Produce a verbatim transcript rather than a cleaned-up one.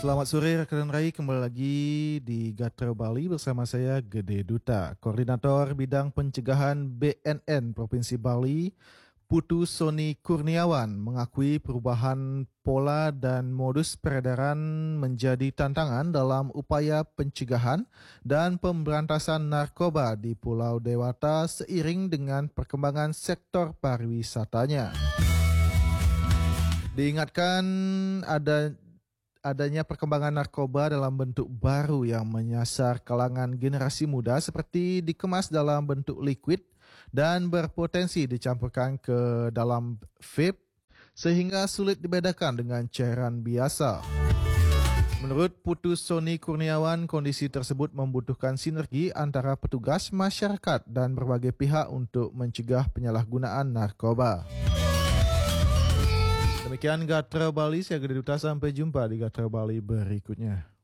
Selamat sore rekan Rai, kembali lagi di Gatra Bali bersama saya Gede Duta, Koordinator Bidang Pencegahan B N N Provinsi Bali, Putu Soni Kurniawan mengakui perubahan pola dan modus peredaran menjadi tantangan dalam upaya pencegahan dan pemberantasan narkoba di Pulau Dewata seiring dengan perkembangan sektor pariwisatanya. Diingatkan ada adanya perkembangan narkoba dalam bentuk baru yang menyasar kalangan generasi muda seperti dikemas dalam bentuk liquid dan berpotensi dicampurkan ke dalam vape sehingga sulit dibedakan dengan cairan biasa. Menurut Putu Soni Kurniawan, kondisi tersebut membutuhkan sinergi antara petugas, masyarakat dan berbagai pihak untuk mencegah penyalahgunaan narkoba. Demikian Gatra Bali, saya Gede Duta, sampai jumpa di Gatra Bali berikutnya.